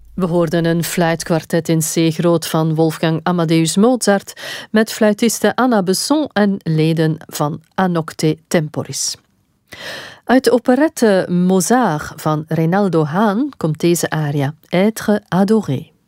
We hoorden een fluitkwartet in C groot van Wolfgang Amadeus Mozart met fluitiste Anna Besson en leden van Anocte Temporis. Uit de operette Mozart van Reynaldo Haan komt deze aria, Être adoré.